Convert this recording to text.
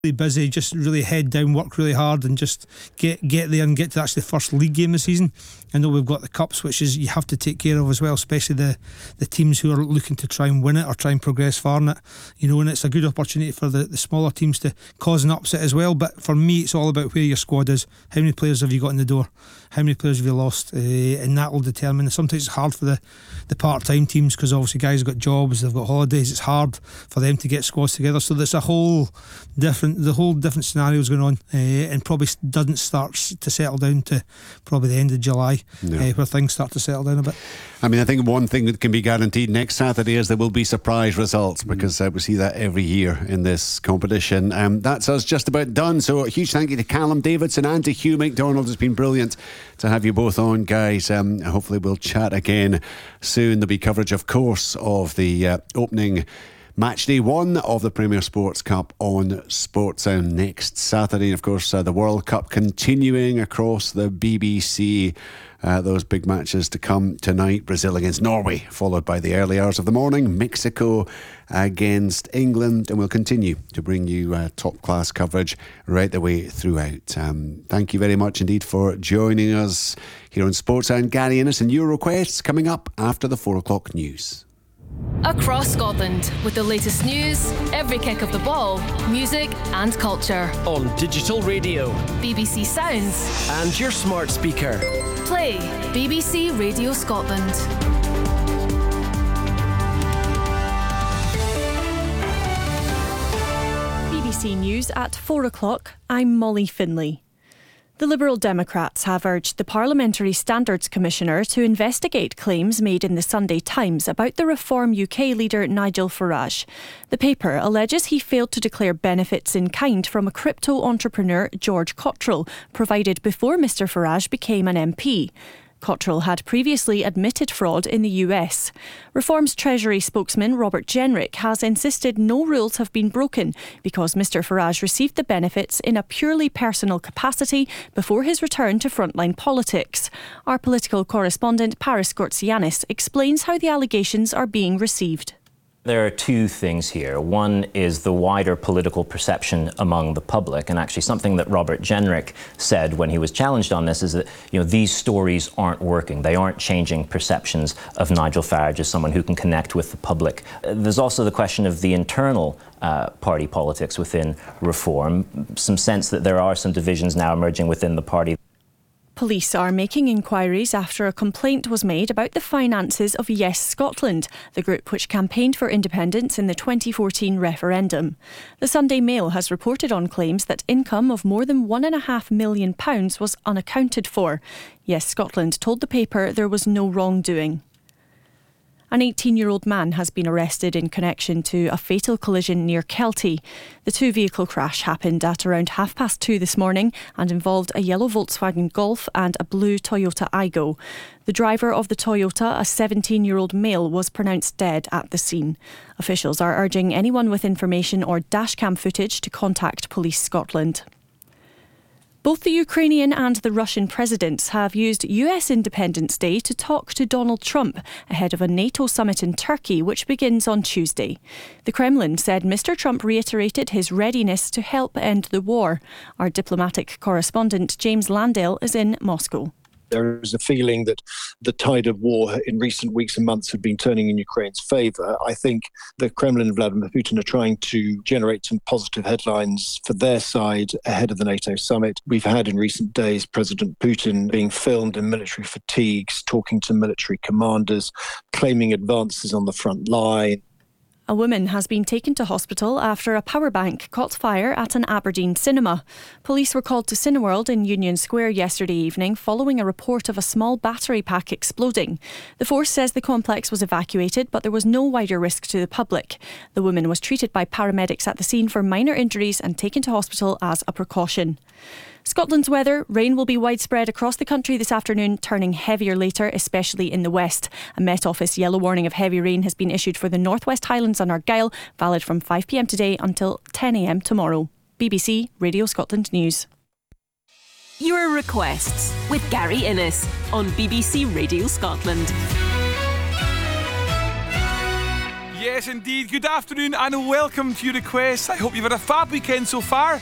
Really busy, just really head down, work really hard, and just get there and get to actually the first league game of the season. I know we've got the cups, which is you have to take care of as well, especially the teams who are looking to try and win it or try and progress far in it. And it's a good opportunity for the smaller teams to cause an upset as well. But for me, it's all about where your squad is. How many players have you got in the door? How many players have you lost? And that will determine. Sometimes it's hard for the part-time teams, because obviously guys have got jobs, they've got holidays. It's hard for them to get squads together. So there's the whole different scenarios going on, and probably doesn't start to settle down to probably the end of July, where things start to settle down a bit. I mean, I think one thing that can be guaranteed next Saturday is there will be surprise results, because we see that every year in this competition. That's us just about done. So a huge thank you to Callum Davidson and to Hugh McDonald. It's been brilliant to have you both on, guys. Hopefully we'll chat again soon. There'll be coverage, of course, of the opening match day 1 of the Premier Sports Cup on Sportsound next Saturday. And of course, the World Cup continuing across the BBC. Those big matches to come tonight. Brazil against Norway, followed by the early hours of the morning. Mexico against England. And we'll continue to bring you top-class coverage right the way throughout. Thank you very much indeed for joining us here on Sportsound. Gary Innes and your requests coming up after the 4 o'clock news. Across Scotland, with the latest news, every kick of the ball, music and culture. On digital radio, BBC Sounds, and your smart speaker. Play BBC Radio Scotland. BBC News at 4 o'clock. I'm Molly Finlay. The Liberal Democrats have urged the Parliamentary Standards Commissioner to investigate claims made in the Sunday Times about the Reform UK leader Nigel Farage. The paper alleges he failed to declare benefits in kind from a crypto entrepreneur, George Cottrell, provided before Mr Farage became an MP. Cottrell had previously admitted fraud in the US. Reform's Treasury spokesman Robert Jenrick has insisted no rules have been broken because Mr Farage received the benefits in a purely personal capacity before his return to frontline politics. Our political correspondent Paris Gortsianis explains how the allegations are being received. There are two things here. One is the wider political perception among the public, and actually something that Robert Jenrick said when he was challenged on this is that these stories aren't working. They aren't changing perceptions of Nigel Farage as someone who can connect with the public. There's also the question of the internal party politics within Reform. Some sense that there are some divisions now emerging within the party. Police are making inquiries after a complaint was made about the finances of Yes Scotland, the group which campaigned for independence in the 2014 referendum. The Sunday Mail has reported on claims that income of more than £1.5 million was unaccounted for. Yes Scotland told the paper there was no wrongdoing. An 18-year-old man has been arrested in connection to a fatal collision near Kelty. The two-vehicle crash happened at around 2:30 this morning and involved a yellow Volkswagen Golf and a blue Toyota Aygo. The driver of the Toyota, a 17-year-old male, was pronounced dead at the scene. Officials are urging anyone with information or dashcam footage to contact Police Scotland. Both the Ukrainian and the Russian presidents have used US Independence Day to talk to Donald Trump ahead of a NATO summit in Turkey, which begins on Tuesday. The Kremlin said Mr Trump reiterated his readiness to help end the war. Our diplomatic correspondent James Landale is in Moscow. There is a feeling that the tide of war in recent weeks and months have been turning in Ukraine's favour. I think the Kremlin and Vladimir Putin are trying to generate some positive headlines for their side ahead of the NATO summit. We've had in recent days President Putin being filmed in military fatigues, talking to military commanders, claiming advances on the front line. A woman has been taken to hospital after a power bank caught fire at an Aberdeen cinema. Police were called to Cineworld in Union Square yesterday evening following a report of a small battery pack exploding. The force says the complex was evacuated, but there was no wider risk to the public. The woman was treated by paramedics at the scene for minor injuries and taken to hospital as a precaution. Scotland's weather. Rain will be widespread across the country this afternoon, turning heavier later, especially in the west. A Met Office yellow warning of heavy rain has been issued for the North West Highlands and Argyll, valid from 5 p.m. today until 10 a.m. tomorrow. BBC Radio Scotland News. Your requests with Gary Innes on BBC Radio Scotland. Yes, indeed. Good afternoon and welcome to Your Requests. I hope you've had a fab weekend so far.